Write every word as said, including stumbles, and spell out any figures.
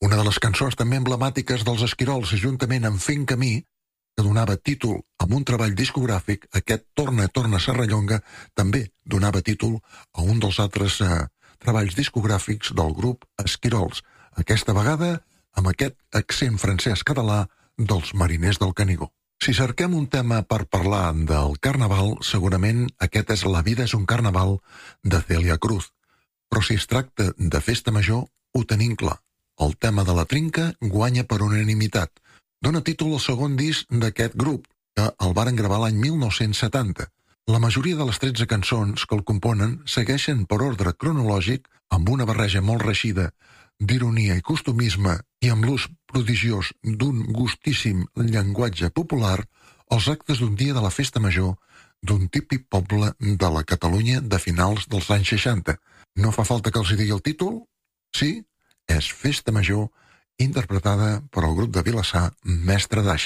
Una de les cançons també emblemàtiques dels Esquirols, juntament amb Fent Camí, que donava títol a un treball discogràfic, aquest Torna, torna Serrallonga, també donava títol a un dels altres eh, treballs discogràfics del grup Esquirols, aquesta vegada amb aquest accent francès-català dels Mariners del Canigó. Si cerquem un tema per parlar del Carnaval, segurament aquest és La vida és un carnaval, de Celia Cruz. Però si es tracta de festa major, ho tenim clar. El tema de la trinca guanya per unanimitat. Dóna títol al segon disc d'aquest grup, que el varen gravar l'any mil nou-cents setanta. La majoria de les tretze cançons que el componen segueixen per ordre cronològic, amb una barreja molt reixida d'ironia i costumisme i amb l'ús prodigiós d'un gustíssim llenguatge popular, els actes d'un dia de la festa major d'un típic poble de la Catalunya de finals dels anys seixanta. No fa falta que els hi digui el títol? Sí, és Festa Major, interpretada per el grup de Vilassar Mestre d'Aixa.